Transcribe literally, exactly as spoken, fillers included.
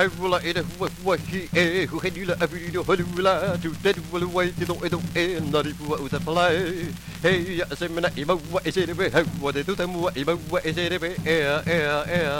hula e de hua hi e hu henula a video hulula to dead will away to the edo e nari fu o te play hey ya se mena i mo wa e se de be what de tu te mo i mo wa e se de be e e e